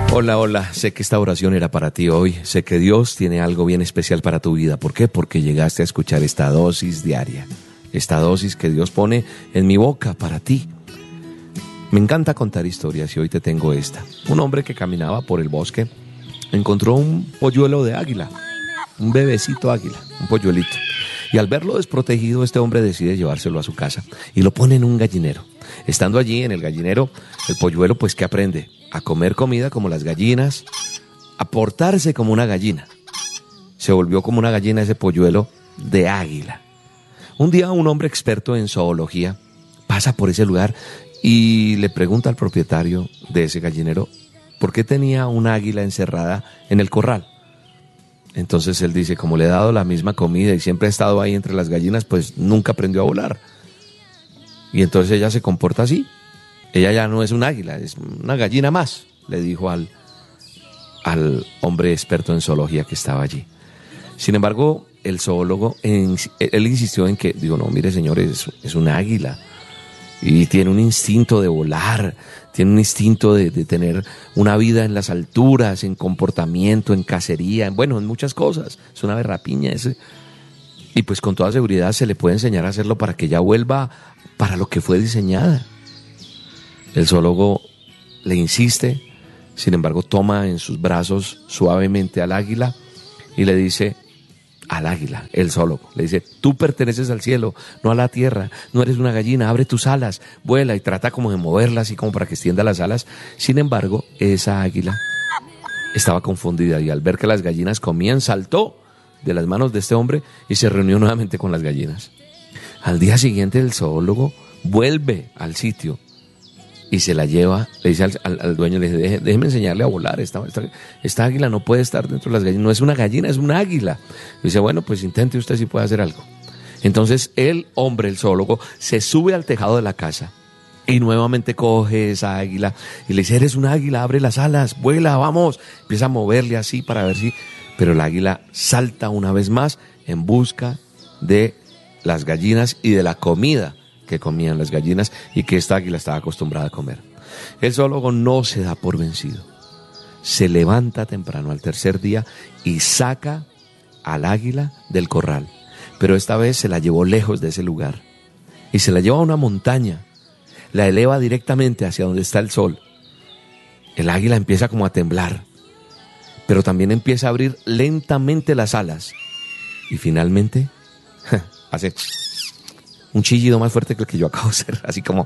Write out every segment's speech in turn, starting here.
Hola, hola, sé que esta oración era para ti hoy, sé que Dios tiene algo bien especial para tu vida. ¿Por qué? Porque llegaste a escuchar esta dosis diaria, esta dosis que Dios pone en mi boca para ti. Me encanta contar historias y hoy te tengo esta. Un hombre que caminaba por el bosque encontró un polluelo de águila, un bebecito águila, un polluelito. Y al verlo desprotegido, este hombre decide llevárselo a su casa y lo pone en un gallinero. Estando allí en el gallinero, el polluelo, pues, ¿qué aprende? A comer comida como las gallinas, a portarse como una gallina. Se volvió como una gallina ese polluelo de águila. Un día un hombre experto en zoología pasa por ese lugar y le pregunta al propietario de ese gallinero por qué tenía una águila encerrada en el corral. Entonces él dice, como le he dado la misma comida y siempre ha estado ahí entre las gallinas, pues nunca aprendió a volar. Y entonces ella se comporta así. Ella ya no es un águila, es una gallina más, le dijo al hombre experto en zoología que estaba allí. Sin embargo, el zoólogo, él insistió en que, digo, no, mire señores, es un águila. Y tiene un instinto de volar, tiene un instinto de tener una vida en las alturas, en comportamiento, en cacería, en muchas cosas. Es una ave rapiña ese. Y pues con toda seguridad se le puede enseñar a hacerlo para que ella vuelva para lo que fue diseñada. El zoólogo le insiste, sin embargo toma en sus brazos suavemente al águila y le dice, al águila, el zoólogo, le dice, tú perteneces al cielo, no a la tierra, no eres una gallina, abre tus alas, vuela, y trata como de moverlas así como para que extienda las alas. Sin embargo, esa águila estaba confundida y al ver que las gallinas comían, saltó de las manos de este hombre y se reunió nuevamente con las gallinas. Al día siguiente el zoólogo vuelve al sitio y se la lleva, le dice al dueño, le dice, déjeme enseñarle a volar, esta águila no puede estar dentro de las gallinas, no es una gallina, es una águila. Y dice, bueno, pues intente usted si puede hacer algo. Entonces el hombre, el zoólogo, se sube al tejado de la casa y nuevamente coge esa águila y le dice, eres una águila, abre las alas, vuela, vamos. Empieza a moverle así para ver si... Pero el águila salta una vez más en busca de las gallinas y de la comida que comían las gallinas y que esta águila estaba acostumbrada a comer. El zoólogo no se da por vencido. Se levanta temprano al tercer día y saca al águila del corral. Pero esta vez se la llevó lejos de ese lugar y se la lleva a una montaña. La eleva directamente hacia donde está el sol. El águila empieza como a temblar, pero también empieza a abrir lentamente las alas y finalmente hace un chillido más fuerte que el que yo acabo de hacer, así como,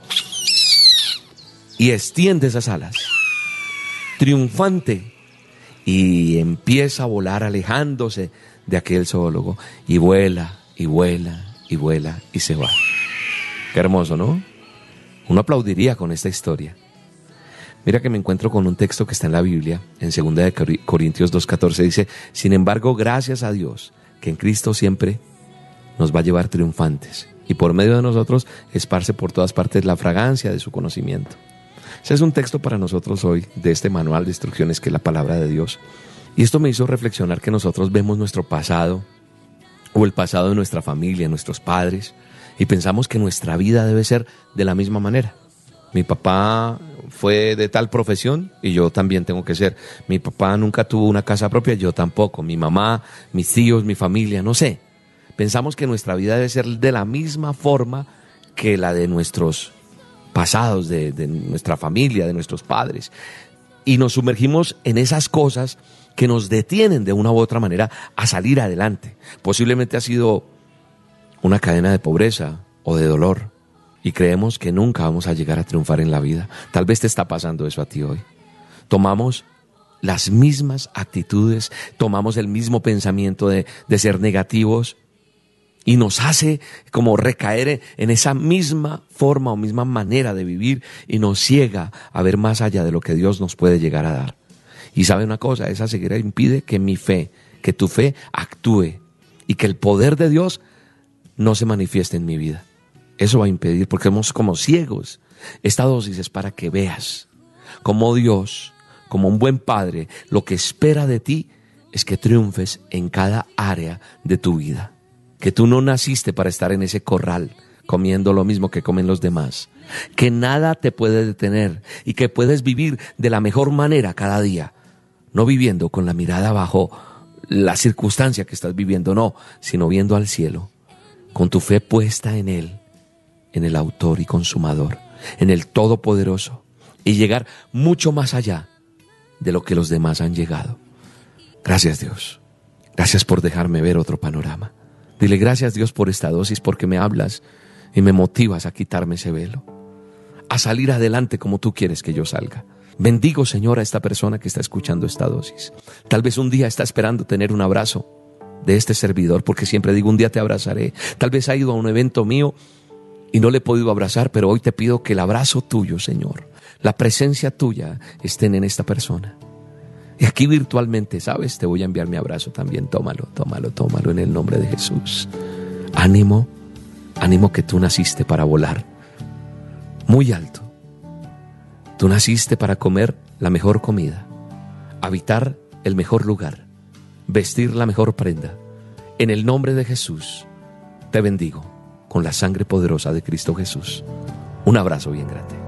y extiende esas alas triunfante y empieza a volar alejándose de aquel zoólogo y vuela y vuela y vuela y se va. Qué hermoso, ¿no? Uno aplaudiría con esta historia. Mira que me encuentro con un texto que está en la Biblia, en 2 Corintios 2:14, dice, sin embargo, gracias a Dios, que en Cristo siempre nos va a llevar triunfantes, y por medio de nosotros esparce por todas partes la fragancia de su conocimiento. Ese es un texto para nosotros hoy, de este manual de instrucciones que es la palabra de Dios. Y esto me hizo reflexionar que nosotros vemos nuestro pasado, o el pasado de nuestra familia, nuestros padres, y pensamos que nuestra vida debe ser de la misma manera. Mi papá fue de tal profesión y yo también tengo que ser. Mi papá nunca tuvo una casa propia, yo tampoco. Mi mamá, mis tíos, mi familia, no sé. Pensamos que nuestra vida debe ser de la misma forma que la de nuestros pasados, de nuestra familia, de nuestros padres. Y nos sumergimos en esas cosas que nos detienen de una u otra manera a salir adelante. Posiblemente ha sido una cadena de pobreza o de dolor. Y creemos que nunca vamos a llegar a triunfar en la vida. Tal vez te está pasando eso a ti hoy. Tomamos las mismas actitudes, tomamos el mismo pensamiento de ser negativos y nos hace como recaer en esa misma forma o misma manera de vivir y nos ciega a ver más allá de lo que Dios nos puede llegar a dar. Y sabe una cosa, esa ceguera impide que mi fe, que tu fe actúe y que el poder de Dios no se manifieste en mi vida. Eso va a impedir porque somos como ciegos. Esta dosis es para que veas como Dios, como un buen padre, lo que espera de ti es que triunfes en cada área de tu vida. Que tú no naciste para estar en ese corral comiendo lo mismo que comen los demás. que nada te puede detener y que puedes vivir de la mejor manera cada día, no viviendo con la mirada bajo la circunstancia que estás viviendo, no, sino viendo al cielo, con tu fe puesta en Él, en el autor y consumador, en el Todopoderoso, y llegar mucho más allá de lo que los demás han llegado. Gracias, Dios. Gracias por dejarme ver otro panorama. Dile gracias, Dios, por esta dosis, porque me hablas y me motivas a quitarme ese velo, a salir adelante como tú quieres que yo salga. Bendigo, Señor, a esta persona que está escuchando esta dosis. Tal vez un día está esperando tener un abrazo de este servidor, porque siempre digo, un día te abrazaré. Tal vez ha ido a un evento mío y no le he podido abrazar, pero hoy te pido que el abrazo tuyo, Señor, la presencia tuya estén en esta persona. Y aquí virtualmente, ¿sabes? Te voy a enviar mi abrazo también. Tómalo en el nombre de Jesús. Ánimo que tú naciste para volar muy alto. Tú naciste para comer la mejor comida, habitar el mejor lugar, vestir la mejor prenda. En el nombre de Jesús, te bendigo con la sangre poderosa de Cristo Jesús. Un abrazo bien grande.